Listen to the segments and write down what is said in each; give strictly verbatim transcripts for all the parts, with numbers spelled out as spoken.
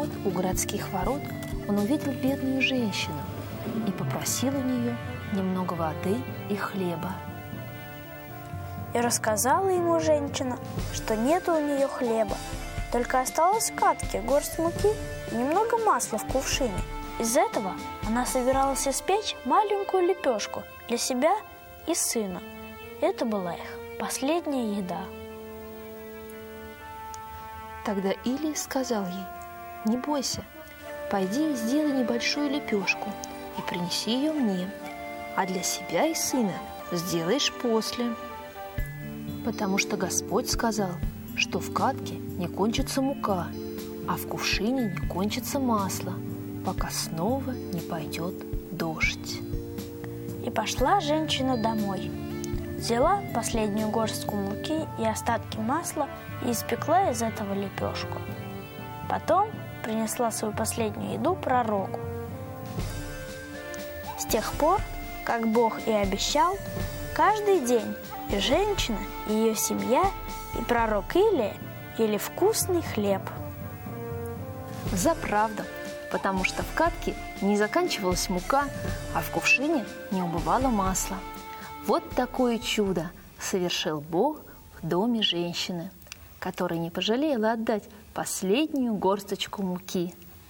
вот у городских ворот он увидел бедную женщину и попросил у нее немного воды и хлеба. И рассказала ему женщина, что нет у нее хлеба, только осталось в катке горсть муки и немного масла в кувшине. Из этого она собиралась испечь маленькую лепешку для себя и сына. Это была их последняя еда. Тогда Илия сказал ей: «Не бойся, пойди и сделай небольшую лепешку и принеси ее мне, а для себя и сына сделаешь после. Потому что Господь сказал, что в катке не кончится мука, а в кувшине не кончится масло, пока снова не пойдет дождь». И пошла женщина домой. Взяла последнюю горстку муки и остатки масла и испекла из этого лепешку. Потом принесла свою последнюю еду пророку. С тех пор, как Бог и обещал, каждый день и женщина, и ее семья, и пророк Илия ели вкусный хлеб. За правду, потому что в катке не заканчивалась мука, а в кувшине не убывало масло. Вот такое чудо совершил Бог в доме женщины, которая не пожалела отдать последнюю горсточку муки.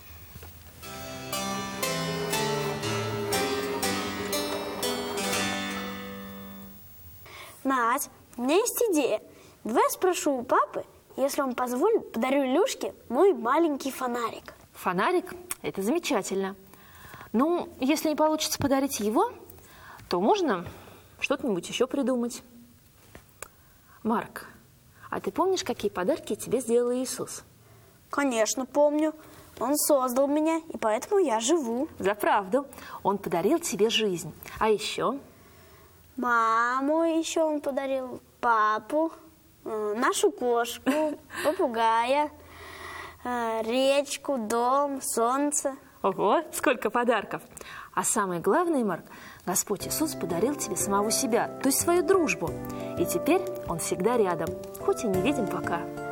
Надь, у меня есть идея. Давай я спрошу у папы, если он позволит, подарю Илюшке мой маленький фонарик. Фонарик – это замечательно. Ну, если не получится подарить его, то можно что-нибудь еще придумать. Марк, а ты помнишь, какие подарки тебе сделал Иисус? Конечно, помню. Он создал меня, и поэтому я живу. За правду. Он подарил тебе жизнь. А еще? Маму еще он подарил, папу, нашу кошку, попугая, речку, дом, солнце. Ого, сколько подарков! А самое главное, Марк, Господь Иисус подарил тебе самого себя, то есть свою дружбу. И теперь Он всегда рядом, хоть и не видим пока.